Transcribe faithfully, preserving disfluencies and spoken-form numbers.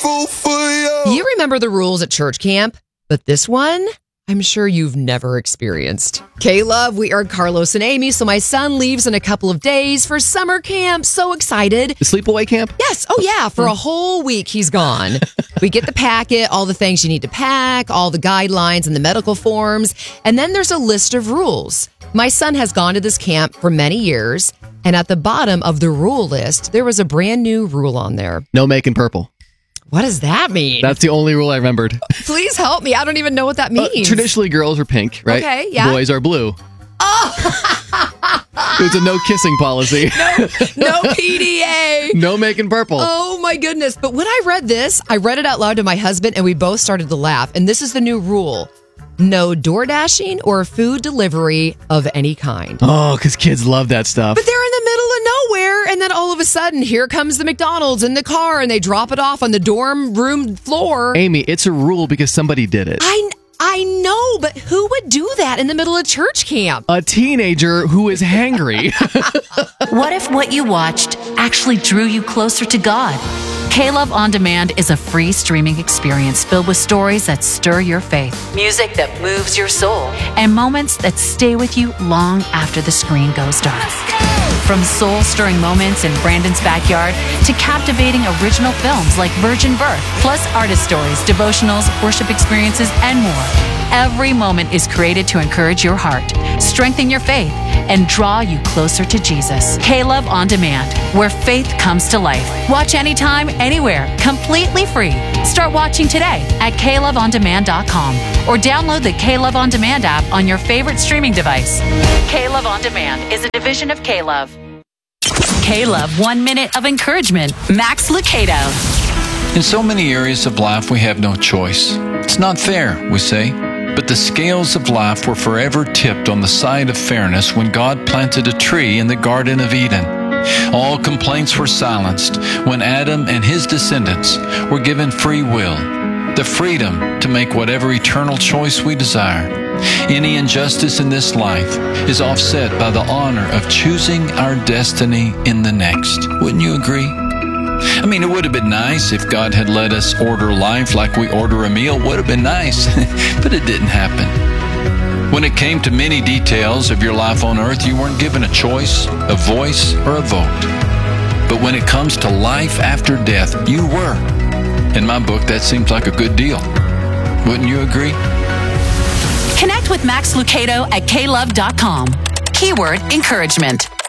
grateful for you. You remember the rules at church camp, but this one, I'm sure you've never experienced. K-Love, we are Carlos and Amy, so my son leaves in a couple of days for summer camp. So excited. The sleepaway camp? Yes. Oh, yeah. For a whole week, he's gone. We get the packet, all the things you need to pack, all the guidelines and the medical forms, and then there's a list of rules. My son has gone to this camp for many years, and at the bottom of the rule list, there was a brand new rule on there. No making purple. What does that mean? That's the only rule I remembered. Please help me. I don't even know what that means. Uh, traditionally, girls are pink, right? Okay, yeah. Boys are blue. Oh! It's a no kissing policy. No, no P D A. No making purple. Oh, my goodness. But when I read this, I read it out loud to my husband, and we both started to laugh. And this is the new rule. No door dashing or food delivery of any kind. Oh, because kids love that stuff. But they're in the middle of nowhere, and then all of a sudden, here comes the McDonald's in the car, and they drop it off on the dorm room floor. Amy, it's a rule because somebody did it. I, I know, but who would do that in the middle of church camp? A teenager who is hangry. What if what you watched actually drew you closer to God? K-Love On Demand is a free streaming experience filled with stories that stir your faith, music that moves your soul, and moments that stay with you long after the screen goes dark. From soul-stirring moments in Brandon's backyard to captivating original films like Virgin Birth, plus artist stories, devotionals, worship experiences, and more. Every moment is created to encourage your heart, strengthen your faith, and draw you closer to Jesus. K-Love On Demand, where faith comes to life. Watch anytime, anywhere, completely free. Start watching today at K Love On Demand dot com or download the K-Love On Demand app on your favorite streaming device. K-Love On Demand is a division of K-Love. K-Love One Minute of Encouragement. Max Lucado. In so many areas of life, we have no choice. It's not fair, we say. But the scales of life were forever tipped on the side of fairness when God planted a tree in the Garden of Eden. All complaints were silenced when Adam and his descendants were given free will, the freedom to make whatever eternal choice we desire. Any injustice in this life is offset by the honor of choosing our destiny in the next. Wouldn't you agree? I mean, it would have been nice if God had let us order life like we order a meal. Would have been nice, but it didn't happen. When it came to many details of your life on earth, you weren't given a choice, a voice, or a vote. But when it comes to life after death, you were. In my book, that seems like a good deal. Wouldn't you agree? Connect with Max Lucado at K Love dot com. Keyword encouragement.